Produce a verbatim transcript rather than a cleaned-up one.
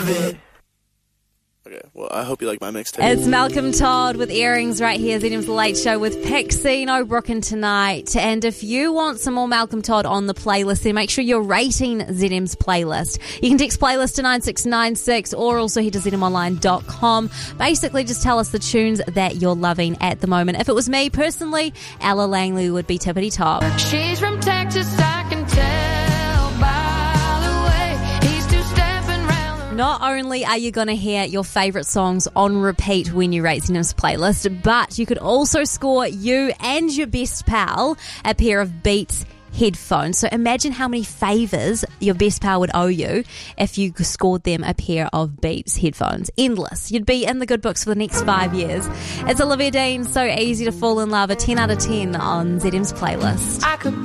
love it. Okay, well, I hope you like my mixtape. It's Malcolm Todd with Earrings right here. Z M's Late Show with Pixie, No Brooklyn tonight. And if you want some more Malcolm Todd on the playlist, then make sure you're rating Z M's playlist. You can text playlist to nine six nine six or also head to z m online dot com. Basically, just tell us the tunes that you're loving at the moment. If it was me, personally, Ella Langley would be tippity top. She's from Texas, I can tell by the way he's two-stepping round. Not only are you going to hear your favourite songs on repeat when you rate Z M's playlist, but you could also score you and your best pal a pair of Beats headphones. So imagine how many favours your best pal would owe you if you scored them a pair of Beats headphones. Endless. You'd be in the good books for the next five years. It's Olivia Dean, So Easy to Fall in Love, a ten out of ten on Z M's playlist. I could